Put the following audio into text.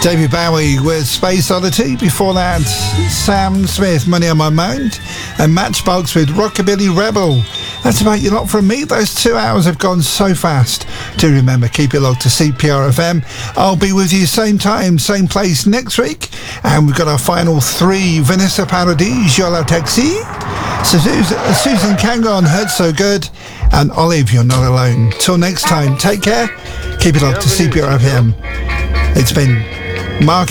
David Bowie with Space Oddity. Before that, Sam Smith, Money on My Mind, and Matchbox with Rockabilly Rebel. That's about your lot from me. Those 2 hours have gone so fast. Do remember, keep it locked to CPR FM. I'll be with you same time, same place next week. And we've got our final three: Vanessa Paradis, Yola Taxi, Susan Kangon, Hurt So Good, and Olive, You're Not Alone. Till next time, take care. Keep it locked to CPR FM. It's been Mark